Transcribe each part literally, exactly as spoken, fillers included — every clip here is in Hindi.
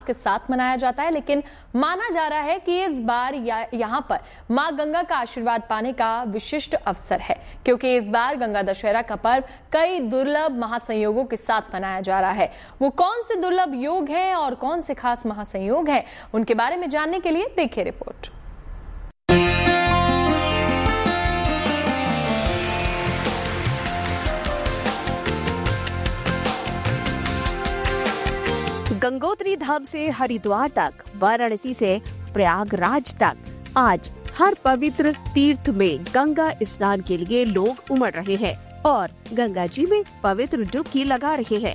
के साथ मनाया जाता है, लेकिन माना जा रहा है कि इस बार यहाँ पर मां गंगा का आशीर्वाद पाने का विशिष्ट अवसर है, क्योंकि इस बार गंगा दशहरा का पर्व कई दुर्लभ महासंयोगों के साथ मनाया जा रहा है। वो कौन से दुर्लभ योग हैं और कौन से खास महासंयोग हैं, उनके बारे में जानने के लिए देखिए रिपोर्ट। गंगोत्री धाम से हरिद्वार तक, वाराणसी से प्रयागराज तक आज हर पवित्र तीर्थ में गंगा स्नान के लिए लोग उमड़ रहे हैं और गंगा जी में पवित्र डुबकी लगा रहे हैं।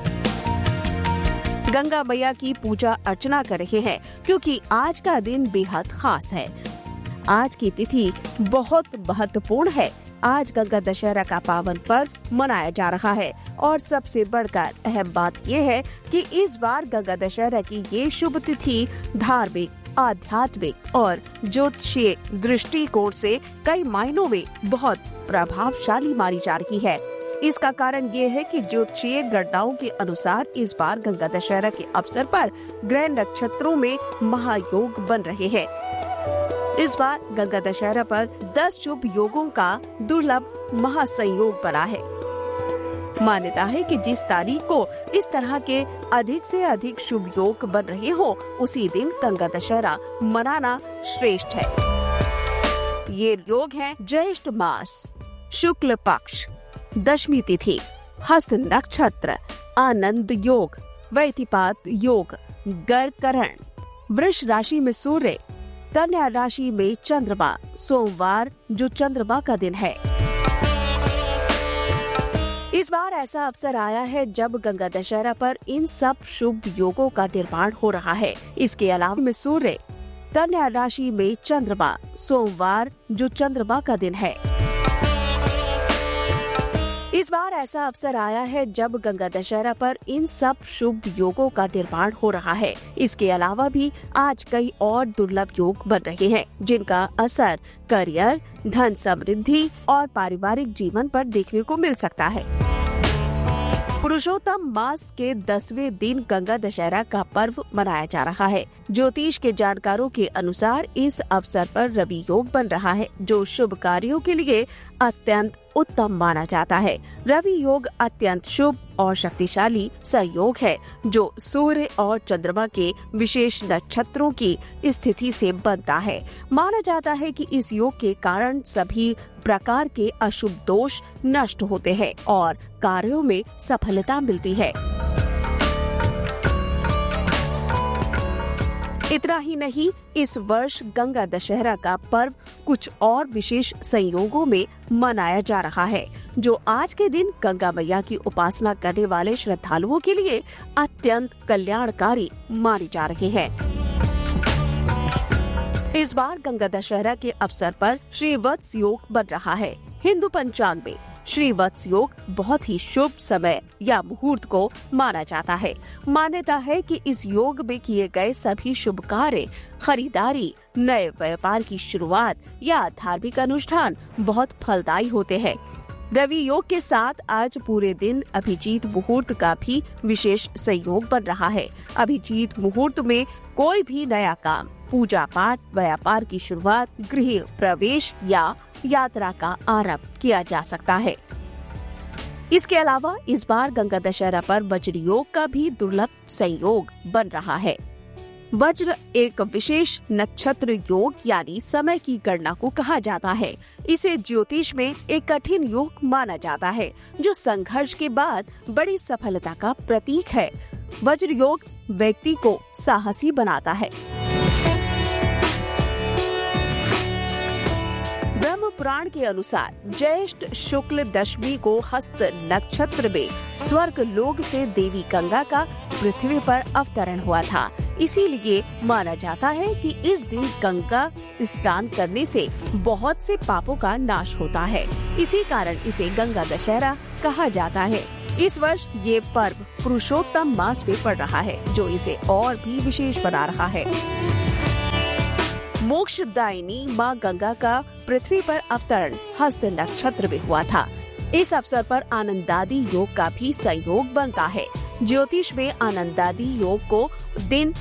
गंगा मैया की पूजा अर्चना कर रहे हैं, क्योंकि आज का दिन बेहद खास है। आज की तिथि बहुत महत्वपूर्ण है। आज गंगा दशहरा का पावन पर्व मनाया जा रहा है और सबसे बढ़कर अहम बात यह है कि इस बार गंगा दशहरा की ये शुभ तिथि धार्मिक, आध्यात्मिक और ज्योतिषीय दृष्टिकोण से कई मायनों में बहुत प्रभावशाली मानी जा रही है। इसका कारण ये है कि ज्योतिषीय गणनाओं के अनुसार इस बार गंगा दशहरा के अवसर पर ग्रह नक्षत्रों में महायोग बन रहे हैं। इस बार गंगा दशहरा पर दस शुभ योगों का दुर्लभ महासंयोग बना है। मान्यता है कि जिस तारीख को इस तरह के अधिक से अधिक शुभ योग बन रहे हो, उसी दिन गंगा दशहरा मनाना श्रेष्ठ है। ये योग हैं ज्येष्ठ मास, शुक्ल पक्ष, दशमी तिथि, हस्त नक्षत्र, आनंद योग, वैतिपात योग, गर्करण, वृष राशि में सूर्य, कन्या राशि में चंद्रमा, सोमवार जो चंद्रमा का दिन है। इस बार ऐसा अवसर आया है जब गंगा दशहरा पर इन सब शुभ योगों का निर्माण हो रहा है। इसके अलावा में सूर्य, कन्या राशि में चंद्रमा, सोमवार जो चंद्रमा का दिन है। इस बार ऐसा अवसर आया है जब गंगा दशहरा पर इन सब शुभ योगों का निर्माण हो रहा है। इसके अलावा भी आज कई और दुर्लभ योग बन रहे हैं, जिनका असर करियर, धन समृद्धि और पारिवारिक जीवन पर देखने को मिल सकता है। पुरुषोत्तम मास के दसवें दिन गंगा दशहरा का पर्व मनाया जा रहा है। ज्योतिष के जानकारों के अनुसार इस अवसर पर रवि योग बन रहा है, जो शुभ कार्यों के लिए अत्यंत उत्तम माना जाता है। रवि योग अत्यंत शुभ और शक्तिशाली संयोग है, जो सूर्य और चंद्रमा के विशेष नक्षत्रों की स्थिति से बनता है। माना जाता है कि इस योग के कारण सभी प्रकार के अशुभ दोष नष्ट होते हैं और कार्यों में सफलता मिलती है। इतना ही नहीं, इस वर्ष गंगा दशहरा का पर्व कुछ और विशेष संयोगों में मनाया जा रहा है, जो आज के दिन गंगा मैया की उपासना करने वाले श्रद्धालुओं के लिए अत्यंत कल्याणकारी माने जा रहे हैं। इस बार गंगा दशहरा के अवसर पर श्री वत्स योग बन रहा है। हिंदू पंचांग में श्री वत्स योग बहुत ही शुभ समय या मुहूर्त को माना जाता है। मान्यता है कि इस योग में किए गए सभी शुभ कार्य, खरीदारी, नए व्यापार की शुरुआत या धार्मिक अनुष्ठान बहुत फलदायी होते हैं। रवि योग के साथ आज पूरे दिन अभिजीत मुहूर्त का भी विशेष संयोग बन रहा है। अभिजीत मुहूर्त में कोई भी नया काम, पूजा पाठ, व्यापार की शुरुआत, गृह प्रवेश या यात्रा का आरंभ किया जा सकता है। इसके अलावा इस बार गंगा दशहरा पर वज्र योग का भी दुर्लभ संयोग बन रहा है। वज्र एक विशेष नक्षत्र योग यानी समय की गणना को कहा जाता है। इसे ज्योतिष में एक कठिन योग माना जाता है, जो संघर्ष के बाद बड़ी सफलता का प्रतीक है। वज्र योग व्यक्ति को साहसी बनाता है। ब्रह्म पुराण के अनुसार ज्येष्ठ शुक्ल दशमी को हस्त नक्षत्र में स्वर्ग लोक से देवी गंगा का पृथ्वी पर अवतरण हुआ था। इसीलिए माना जाता है कि इस दिन गंगा स्नान करने से बहुत से पापों का नाश होता है। इसी कारण इसे गंगा दशहरा कहा जाता है। इस वर्ष ये पर्व पुरुषोत्तम मास में पड़ रहा है, जो इसे और भी विशेष बना रहा है। मोक्षदायिनी माँ गंगा का पृथ्वी पर अवतरण हस्त नक्षत्र में हुआ था। इस अवसर पर आनंदादि योग का भी संयोग बनता है। ज्योतिष में आनंदादि योग को दिन